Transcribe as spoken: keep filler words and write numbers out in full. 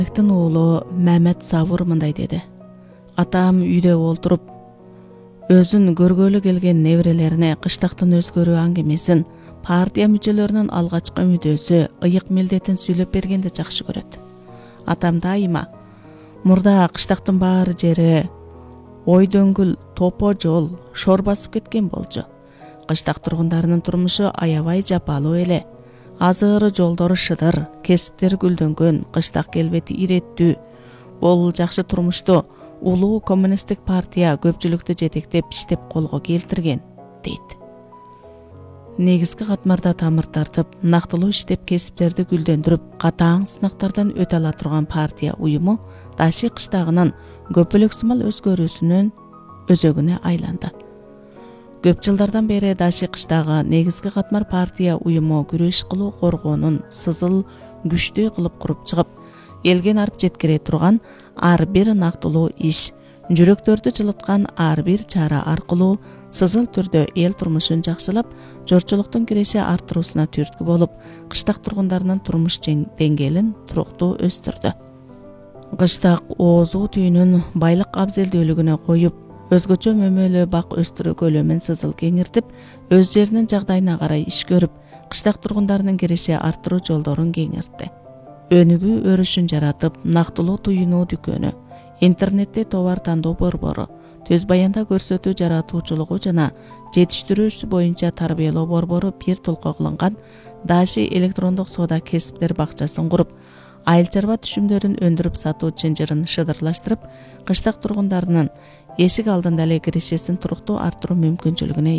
Эктин уулу Мамет Сабур мындай деди. Атам үйдө олтуруп, өзүн көргөлү келген неберелерине кыштактын өзгөрүү аңгемесин, партия мүчөлөрүнүн алгачкы мүдөөсү, ыйык милдетин сүйлөп бергенди жакшы көрөт. Атам дайыма мурда кыштактын баары жери ой дөңгүл, топо жол, шор басып кеткен болчу. Кыштак тургундарынын турмушу аябай жапалуу эле. Азыры жолдору шыдыр, кесиптери гүлдөнгөн, кыштак келбети иреттүү. Бул жакшы турмушту улуу коммунисттик партия көпчүлүктү жетектеп иштеп колго келтирген, дейт. Негизги катмарда тамыр тартып, нактылуу иштеп кесиптерди гүлдөндүрүп, катаң сынактардан өтө ала турган партия уюму Даши кыштагынын көпөлөксүмал өзгөрүүсүнүн өзөгүнө айланды. Көп жылдардан бери Даши кыштагы негизги катмар партия уюму күрөш кылуу коргоонун сызыл күчтүү кылып куруп чыгып, элге арып жеткире турган ар бир нактылуу иш, жүрөктөрдү жылыткан ар бир чара аркылуу сызыл түрдө эл турмушун жакшылап, жорчулуктун киреши арттыруусуна түрткү болуп, кыштак тургундарынын турмуш деңгээлин туруктуу өстүрдү. Кыштак оозу түйүнүн байлык абзелдүүлүгүнө коюп, өзгөчө мөмөлүү бак өстүрүү көлөмүн сызыл кеңиртип, өз жеринин жагдайына карай иш көрүп, кыштак тургундарынын киреши арттыруу жолдорун кеңиртти. Өнүгүү өрүшүн жаратып, нактылуу туюнуу дүкөнү, интернетте товар тандоо борбору, төз баянда көрсөтүү жаратуучулугу жана жетиштирүүсү боюнча тарбиялоо борбору бир толко кылынган Даши электрондук соода кесиптер бакчасын куруп, айыл чарба түшүмдөрүн өндүрүп сатуу чынжырын шыдырлаштырып, кыштак тургундарынын эшик алдында эле кирешесин туруктуу арттыруу мүмкүнчүлүгүнө